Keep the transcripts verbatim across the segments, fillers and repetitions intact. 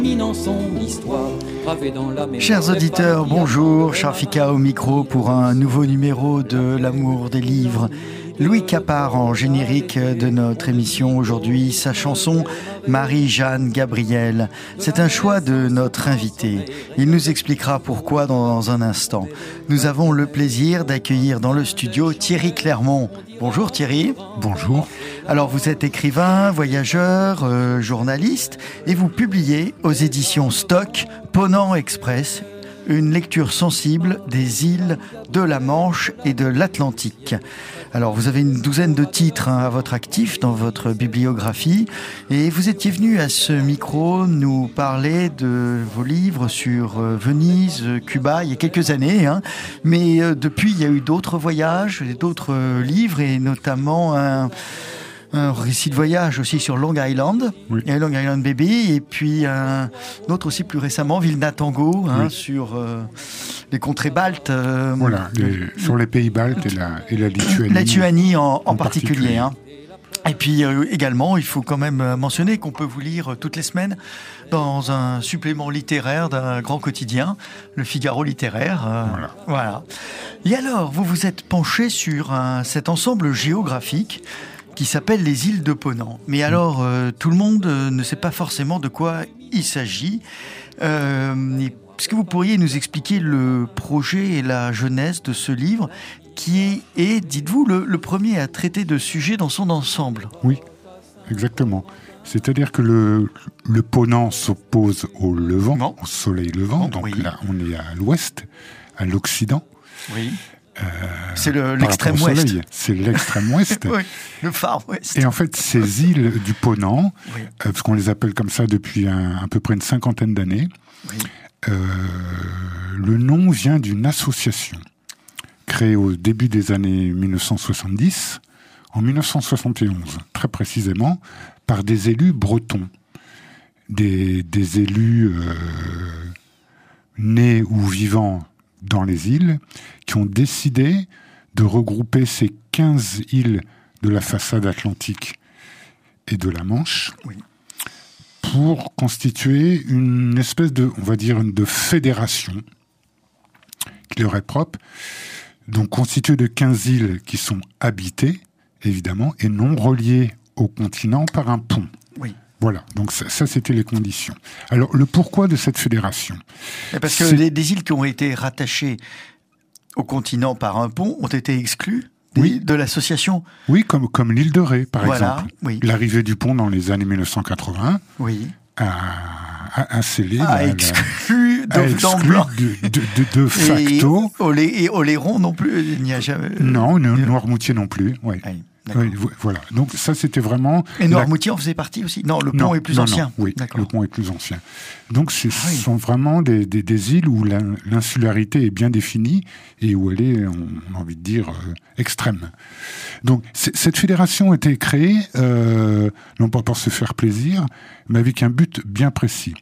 Chers auditeurs, bonjour, Charfika au micro pour un nouveau numéro de L'amour des livres. Louis Capard en générique de notre émission aujourd'hui, sa chanson Marie-Jeanne Gabriel. C'est un choix de notre invité. Il nous expliquera pourquoi dans un instant. Nous avons le plaisir d'accueillir dans le studio Thierry Clermont. Bonjour Thierry. Bonjour. Alors vous êtes écrivain, voyageur, euh, journaliste et vous publiez aux éditions Stock Ponant Express, une lecture sensible des îles de la Manche et de l'Atlantique. Alors, vous avez une douzaine de titres hein, à votre actif dans votre bibliographie et vous étiez venu à ce micro nous parler de vos livres sur euh, Venise, Cuba, il y a quelques années. Hein, mais euh, depuis, il y a eu d'autres voyages, d'autres euh, livres et notamment un... un récit de voyage aussi sur Long Island, oui. et Long Island Baby, et puis un autre aussi plus récemment, Vilna Tango, hein, oui. sur euh, les contrées baltes. Euh, voilà, les, euh, sur les pays baltes et la, et la Lituanie. La Lituanie en, en, en particulier. particulier. Hein. Et puis euh, également, il faut quand même mentionner qu'on peut vous lire toutes les semaines dans un supplément littéraire d'un grand quotidien, le Figaro littéraire. Euh, voilà. voilà. Et alors, vous vous êtes penché sur un, cet ensemble géographique qui s'appelle les îles de Ponant. Mais alors, euh, tout le monde euh, ne sait pas forcément de quoi il s'agit. Euh, est-ce que vous pourriez nous expliquer le projet et la genèse de ce livre qui est, est dites-vous, le, le premier à traiter de sujets dans son ensemble ? Oui, exactement. C'est-à-dire que le, le Ponant s'oppose au levant, bon. au soleil levant. Donc oui. là, on est à l'ouest, à l'occident. Oui. Euh, c'est le, l'extrême ouest. Soleil. C'est l'extrême ouest. oui, le Far West. Et en fait, ces îles du Ponant, oui. euh, parce qu'on les appelle comme ça depuis un, à peu près une cinquantaine d'années, oui. euh, le nom vient d'une association créée au début des années dix-neuf cent soixante-dix, en dix-neuf cent soixante et onze, très précisément, par des élus bretons. Des, des élus euh, nés ou vivant dans les îles, qui ont décidé de regrouper ces quinze îles de la façade atlantique et de la Manche oui. pour constituer une espèce de, on va dire, de fédération qui leur est propre, donc constituée de quinze îles qui sont habitées, évidemment, et non reliées au continent par un pont. Oui. Voilà, donc ça, ça, c'était les conditions. Alors, le pourquoi de cette fédération ? Parce que les, des îles qui ont été rattachées au continent par un pont ont été exclues des, oui. de l'association. Oui, comme, comme l'île de Ré, par voilà, exemple. Oui. L'arrivée du pont dans les années dix-neuf cent quatre-vingts oui. a, a, a scellé... A la, exclu la, de, exclu de, de, de, de facto... Et, Olé, et Oléron non plus, il n'y a jamais... Non, Noirmoutier non plus, oui. oui. Oui, voilà. Donc ça, c'était vraiment... Et Noirmoutier la... en faisait partie aussi ? Non, le pont non, est plus non, ancien. Non, oui, D'accord. le pont est plus ancien. Donc ce ah, oui. sont vraiment des, des, des îles où l'insularité est bien définie et où elle est, on a envie de dire, euh, extrême. Donc cette fédération a été créée, euh, non pas pour se faire plaisir, mais avec un but bien précis.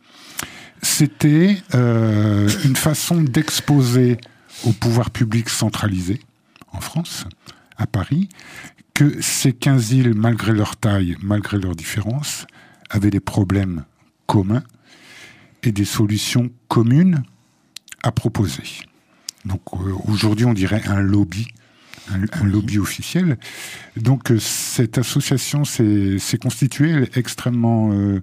C'était euh, une façon d'exposer au pouvoir public centralisé, en France, à Paris, que ces quinze îles, malgré leur taille, malgré leurs différences, avaient des problèmes communs et des solutions communes à proposer. Donc euh, aujourd'hui, on dirait un lobby, un, un lobby officiel. Donc euh, cette association s'est, s'est constituée, elle est extrêmement euh,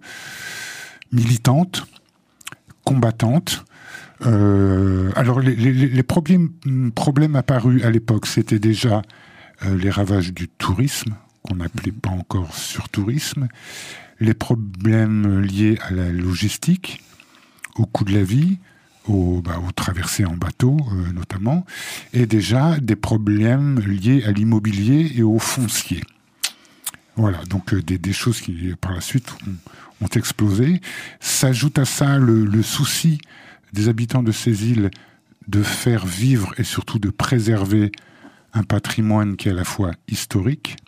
militante, combattante. Euh, alors les, les, les problèmes, problèmes apparus à l'époque, c'était déjà Euh, les ravages du tourisme, qu'on n'appelait pas encore surtourisme, les problèmes liés à la logistique, au coût de la vie, aux, bah, aux traversées en bateau euh, notamment, et déjà des problèmes liés à l'immobilier et au foncier. Voilà, donc euh, des, des choses qui par la suite ont, ont explosé. S'ajoute à ça le, le souci des habitants de ces îles de faire vivre et surtout de préserver un patrimoine qui est à la fois historique,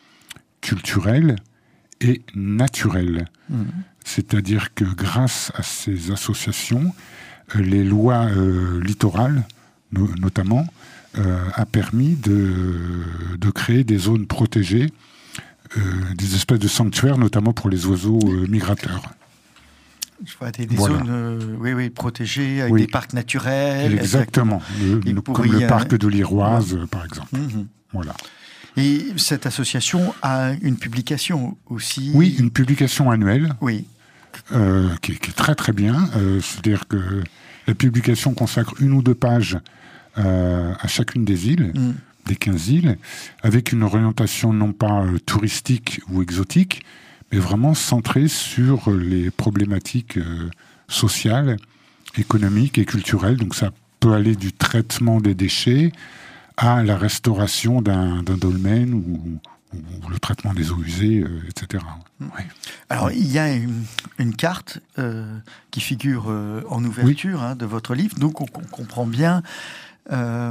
culturel et naturel. Mmh. C'est-à-dire que grâce à ces associations, euh, les lois euh, littorales, no- notamment, euh, a permis de, de créer des zones protégées, euh, des espèces de sanctuaires, notamment pour les oiseaux euh, migrateurs. Je vois des, des Voilà. zones euh, oui, oui, protégées, avec Oui. des parcs naturels. Exactement. Le, Et le- pour comme y, le euh, parc de l'Iroise, euh, par exemple. Mhm. Voilà. Et cette association a une publication aussi. Oui, une publication annuelle Oui. euh, qui, est, qui est très très bien. Euh, c'est-à-dire que la publication consacre une ou deux pages euh, à chacune des îles, Mm. des quinze îles, avec une orientation non pas euh, touristique ou exotique, mais vraiment centrée sur les problématiques euh, sociales, économiques et culturelles. Donc ça peut aller du traitement des déchets à la restauration d'un, d'un dolmen ou, ou le traitement des eaux usées, euh, et cetera. Oui. Alors, il y a une, une carte euh, qui figure euh, en ouverture oui. hein, de votre livre, donc on, on comprend bien euh,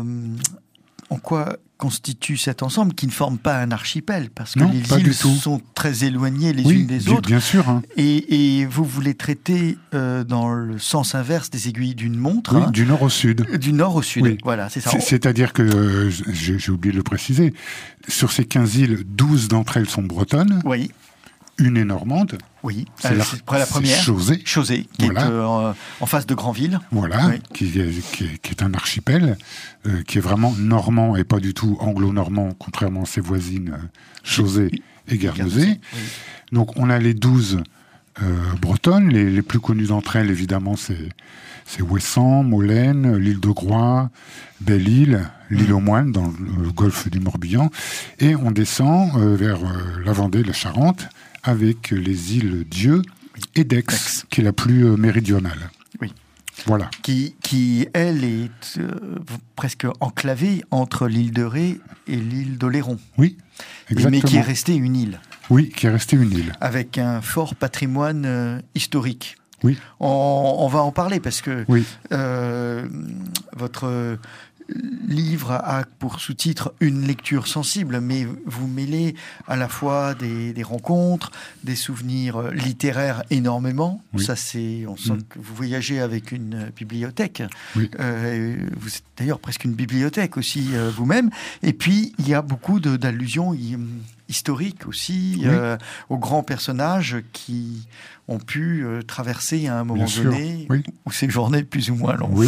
en quoi constitue cet ensemble qui ne forme pas un archipel, parce que non, les îles sont très éloignées les oui, unes des bien, autres. Bien sûr. Hein. Et, et vous voulez traiter euh, dans le sens inverse des aiguilles d'une montre. Oui, hein, du nord au sud. Du nord au sud, oui. voilà, c'est ça. C'est, c'est-à-dire que, euh, j'ai, j'ai oublié de le préciser, sur ces quinze îles, douze d'entre elles sont bretonnes. Oui. Une est normande. Oui, c'est, euh, la, c'est la première. Chausey. Chausey, qui voilà. est euh, en face de Granville. Voilà, oui. qui, est, qui, est, qui est un archipel, euh, qui est vraiment normand et pas du tout anglo-normand, contrairement à ses voisines euh, Chausey et Guernesey. Oui. Donc on a les douze euh, bretonnes, les, les plus connues d'entre elles, évidemment, c'est, c'est Ouessant, Molène, l'île de Groix, Belle-Île, l'île aux Moines, dans le golfe du Morbihan. Et on descend euh, vers euh, la Vendée, la Charente, avec les îles Dieu et d'Aix, Aix. Qui est la plus euh, méridionale. Oui. Voilà. Qui, qui elle, est euh, presque enclavée entre l'île de Ré et l'île d'Oléron. Oui, exactement. Mais qui est restée une île. Oui, qui est restée une île. Avec un fort patrimoine euh, historique. Oui. On, on va en parler parce que oui. euh, votre livre a pour sous-titre une lecture sensible, mais vous mêlez à la fois des, des rencontres, des souvenirs littéraires énormément. Oui. Ça, c'est, on sent mmh. que vous voyagez avec une bibliothèque. Oui. Euh, vous êtes d'ailleurs presque une bibliothèque aussi euh, vous-même. Et puis, il y a beaucoup de, d'allusions historiques aussi oui. euh, aux grands personnages qui ont pu euh, traverser à un moment Bien donné oui. ou séjourner plus ou moins longtemps, oui.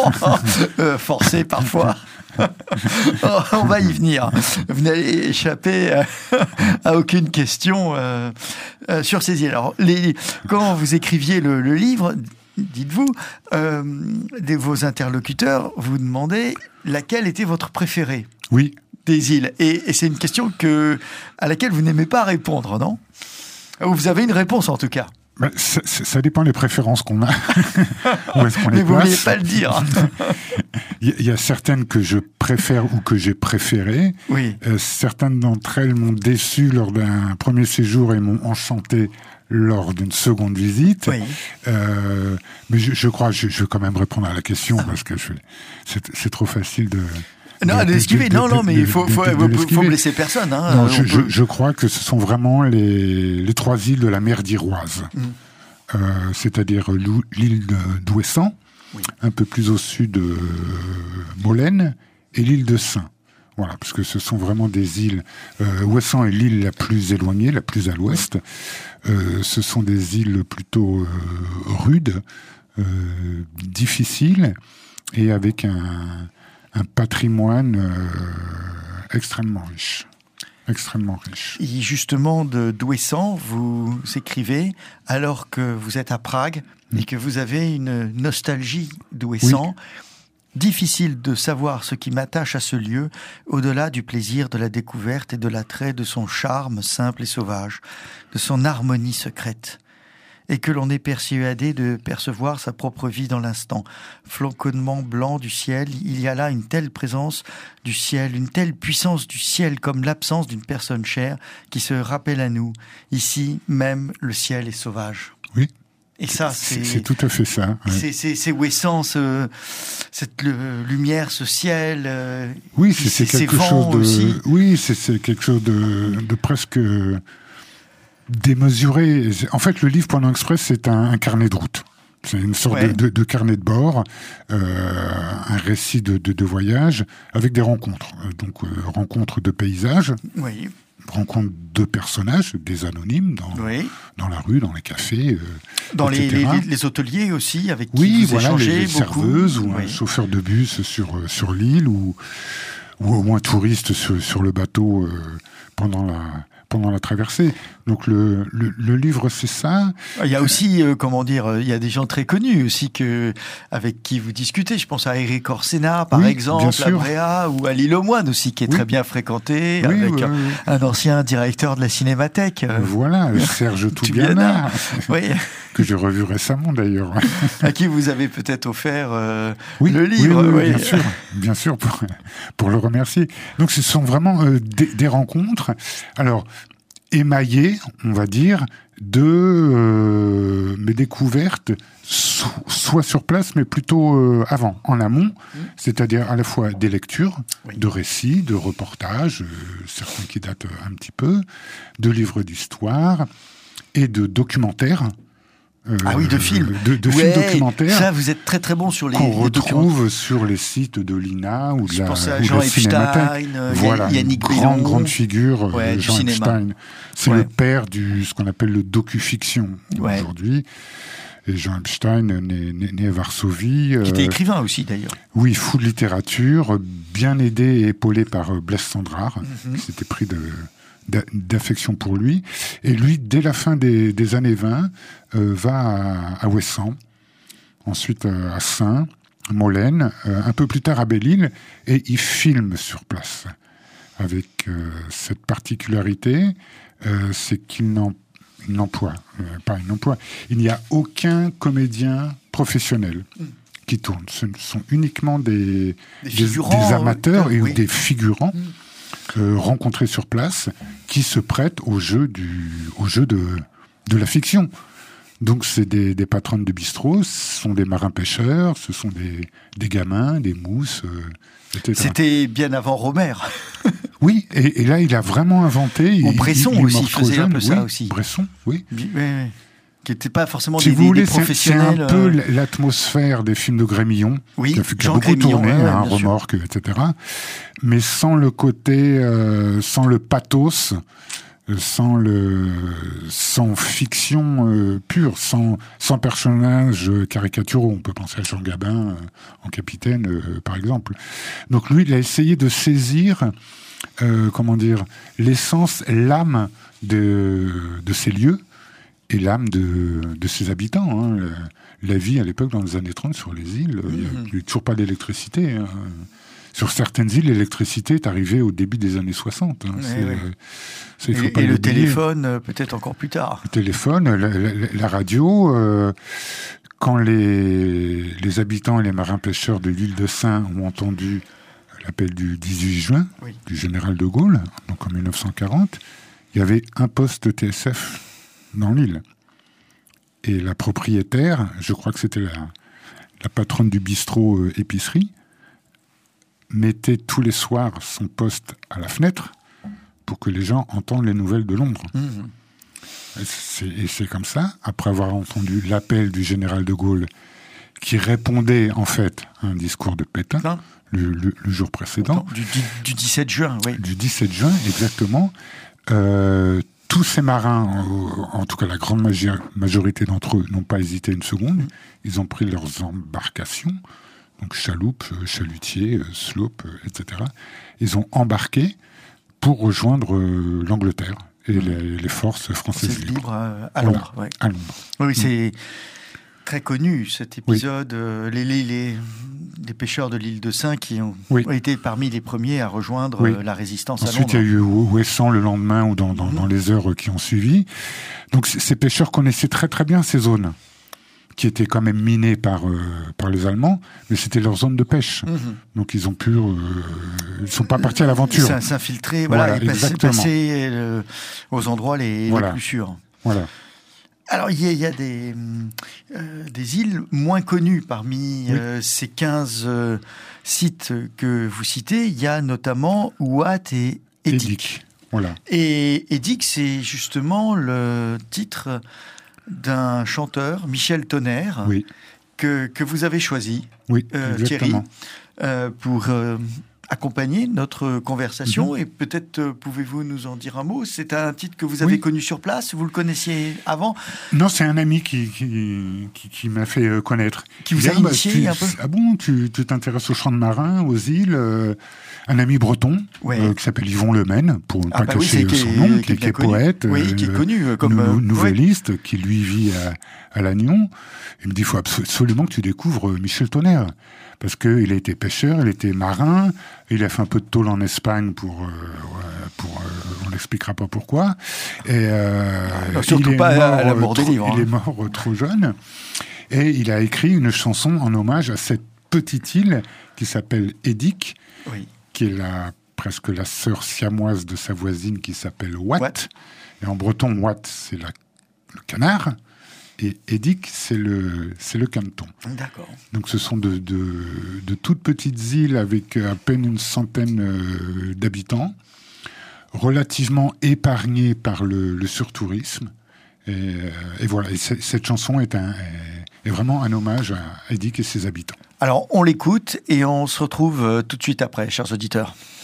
euh, forcé parfois. On va y venir. Vous n'allez échapper à, à aucune question euh, euh, sur ces îles. Alors, les, quand vous écriviez le, le livre, dites-vous, euh, de vos interlocuteurs vous demandez laquelle était votre préférée. Oui. Des îles. Et, et c'est une question que, à laquelle vous n'aimez pas répondre, non ? Ou vous avez une réponse en tout cas. Ben, ça, ça dépend des préférences qu'on a. Où est-ce qu'on Mais les vous ne place. vouliez pas le dire. Il y, y a certaines que je préfère ou que j'ai préférées. Oui. Euh, certaines d'entre elles m'ont déçu lors d'un premier séjour et m'ont enchanté lors d'une seconde visite. Oui. Euh, mais je, je crois, je, je vais quand même répondre à la question parce que je, c'est, c'est trop facile de... Non, de, l'esquiver. De, de, non, non, mais il faut, faut, faut, faut blesser personne. Hein, non, je, peut... je, je crois que ce sont vraiment les, les trois îles de la mer d'Iroise. Mm. Euh, c'est-à-dire l'île d'Ouessant, oui. un peu plus au sud de euh, Molène, et l'île de Saint. Voilà, parce que ce sont vraiment des îles... Euh, Ouessant est l'île la plus éloignée, la plus à l'ouest. Euh, ce sont des îles plutôt euh, rudes, euh, difficiles, et avec un... un patrimoine euh, extrêmement riche. Extrêmement riche. Et justement, de d'Ouessant, vous écrivez, alors que vous êtes à Prague mmh. et que vous avez une nostalgie d'Ouessant, oui. difficile de savoir ce qui m'attache à ce lieu, au-delà du plaisir de la découverte et de l'attrait de son charme simple et sauvage, de son harmonie secrète. Et que l'on est persuadé de percevoir sa propre vie dans l'instant. Floconnement blanc du ciel, il y a là une telle présence du ciel, une telle puissance du ciel comme l'absence d'une personne chère qui se rappelle à nous. Ici, même, le ciel est sauvage. Oui. Et ça, c'est... C'est, c'est tout à fait ça. Ouais. C'est, c'est, c'est Ouessant, ce, cette le, lumière, ce ciel... Euh, oui, c'est, c'est quelque chose de... Aussi. Oui, c'est, c'est quelque chose de, de presque... démesuré. En fait, le livre Ponant Express, c'est un, un carnet de route. C'est une sorte ouais. de, de, de carnet de bord, euh, un récit de, de, de voyage avec des rencontres. Donc, euh, rencontres de paysages, oui. rencontre de personnages, des anonymes, dans, oui. dans la rue, dans les cafés, euh, dans les, les, les hôteliers aussi, avec qui oui, vous voilà, échangez les, les beaucoup. serveuses, ou oui. un chauffeur de bus sur, sur l'île, ou, ou au moins touriste sur, sur le bateau euh, pendant la... pendant la traversée. Donc le, le, le livre, c'est ça. Il y a aussi, euh, comment dire, il y a des gens très connus aussi que, avec qui vous discutez. Je pense à Eric Orsena, par oui, exemple, à Bréa, ou à l'île aux Moines aussi, qui est oui. très bien fréquenté, oui, avec oui, un, oui. un ancien directeur de la Cinémathèque. Voilà, Serge Toubiana, oui. que j'ai revu récemment d'ailleurs. À qui vous avez peut-être offert euh, oui, le livre. Oui, oui, oui. Bien sûr, bien sûr pour, pour le remercier. Donc ce sont vraiment euh, des, des rencontres. Alors, émaillé, on va dire, de euh, mes découvertes, so, soit sur place, mais plutôt euh, avant, en amont, mmh. c'est-à-dire à la fois des lectures, oui. de récits, de reportages, euh, certains qui datent un petit peu, de livres d'histoire et de documentaires. Euh, ah oui, de films. De, de ouais, films documentaires. Ça, vous êtes très très bon sur les qu'on retrouve sur les sites de l'I N A ou de Je la, pense à ou Jean la Epstein, voilà, Yannick grande grande figure, ouais, Jean Epstein. C'est ouais. le père du ce qu'on appelle le docu-fiction ouais. aujourd'hui. Et Jean Epstein, né, né, né à Varsovie. Qui était euh, écrivain aussi, d'ailleurs. Oui, fou de littérature, bien aidé et épaulé par Blaise Cendrars, mm-hmm. qui s'était pris de... d'affection pour lui. Et lui, dès la fin des, des années vingt, euh, va à, à Ouessant, ensuite euh, à Saint, Molène, euh, un peu plus tard à Belle-Île, et il filme sur place. Avec euh, cette particularité, euh, c'est qu'il n'en, il n'emploie, euh, pas il n'emploie, il n'y a aucun comédien professionnel mm. qui tourne. Ce sont uniquement des, des, des, des amateurs euh, et oui. des figurants mm. Euh, rencontrés sur place qui se prêtent au jeu, du, au jeu de, de la fiction. Donc c'est des, des patronnes de bistrot, ce sont des marins-pêcheurs, ce sont des, des gamins, des mousses, euh, et cetera. C'était bien avant Romer. Oui, et, et là il a vraiment inventé... Ou Bresson il, il aussi faisait jeune, un peu ça oui, aussi. Bresson, oui. oui, oui. Qui n'étaient pas forcément si des, vous voulez, des professionnels. C'est un peu l'atmosphère des films de Grémillon, oui, qui a, qui a beaucoup Grémillon, tourné, ouais, hein, Remorque, et cetera. Mais sans le côté, euh, sans le pathos, sans le, sans fiction euh, pure, sans, sans personnages caricaturaux. On peut penser à Jean Gabin euh, en Capitaine, euh, par exemple. Donc lui, il a essayé de saisir, euh, comment dire, l'essence, l'âme de, de ces lieux. Et l'âme de, de ses habitants. Hein. La, la vie, à l'époque, dans les années trente, sur les îles, il n'y a, a toujours pas d'électricité. Hein. Sur certaines îles, l'électricité est arrivée au début des années soixante. Hein. C'est, oui. c'est, il faut et pas et le l'oublier. téléphone, peut-être encore plus tard. Le téléphone, la, la, la radio... Euh, quand les, les habitants et les marins-pêcheurs de l'île de Saint ont entendu l'appel du dix-huit juin, oui. du général de Gaulle, donc en mille neuf cent quarante, il y avait un poste T S F dans l'île. Et la propriétaire, je crois que c'était la, la patronne du bistrot euh, épicerie, mettait tous les soirs son poste à la fenêtre pour que les gens entendent les nouvelles de Londres. Mmh. Et, c'est, et c'est comme ça, après avoir entendu l'appel du général de Gaulle, qui répondait en fait à un discours de Pétain, le, le, le jour précédent. Du, du, du dix-sept juin, oui. Du dix-sept juin, exactement. Euh, Tous ces marins, en tout cas la grande majorité d'entre eux, n'ont pas hésité une seconde. Ils ont pris leurs embarcations, donc chaloupes, chalutiers, slopes, et cetera. Ils ont embarqué pour rejoindre l'Angleterre et les, les forces françaises libres. libres à, à Londres. Voilà, ouais. à Londres. Oui, c'est très connu cet épisode. Oui. Euh, les, les, les, les pêcheurs de l'île de Saint qui ont, oui. ont été parmi les premiers à rejoindre oui. la résistance Ensuite, à Londres. Ensuite, il y a eu Ouessant le lendemain ou dans, dans, mmh. dans les heures qui ont suivi. Donc, c- ces pêcheurs connaissaient très très bien ces zones qui étaient quand même minées par, euh, par les Allemands, mais c'était leur zone de pêche. Mmh. Donc, ils ont pu... Euh, ils ne sont pas partis à l'aventure. Ça, s'infiltrer, voilà, voilà, et passer, passer euh, aux endroits les, voilà. les plus sûrs. Voilà. Alors, il y a, il y a des, euh, des îles moins connues parmi oui. euh, ces quinze euh, sites que vous citez. Il y a notamment Ouat et Edic. Voilà. Et Edic, c'est justement le titre d'un chanteur, Michel Tonnerre, oui. que, que vous avez choisi, oui, euh, Thierry, euh, pour... Euh, accompagner notre conversation. Mmh. Et peut-être euh, pouvez-vous nous en dire un mot. C'est un titre que vous avez oui. connu sur place. Vous le connaissiez avant? Non, c'est un ami qui, qui, qui, qui m'a fait euh, connaître. Qui vous a Bien, initié bah, tu, un peu Ah bon, tu, tu t'intéresses aux champs de marins, aux îles. Euh, un ami breton ouais. euh, qui s'appelle Yvon Lemaine, pour ne ah pas bah cacher oui, son nom, qui, qui, qui est poète, oui, euh, qui est connu comme nou- nouvelliste, ouais. qui lui vit à, à Lannion. Il me dit, il faut absolument que tu découvres Michel Tonnerre. Parce qu'il a été pêcheur, il était marin, il a fait un peu de tôle en Espagne pour, euh, pour euh, on n'expliquera pas pourquoi. Et euh, non, surtout pas mort, à la mort des trop, livres. Il hein. est mort trop jeune. Et il a écrit une chanson en hommage à cette petite île qui s'appelle Édic, oui. qui est la, presque la sœur siamoise de sa voisine qui s'appelle Watt. Watt. Et en breton, Watt, c'est la, le canard. Et Édic, c'est le, c'est le canton. D'accord. Donc ce sont de, de, de toutes petites îles avec à peine une centaine euh, d'habitants, relativement épargnées par le, le surtourisme. Et, euh, et voilà, et cette chanson est, un, est, est vraiment un hommage à Édic et ses habitants. Alors on l'écoute et on se retrouve tout de suite après, chers auditeurs.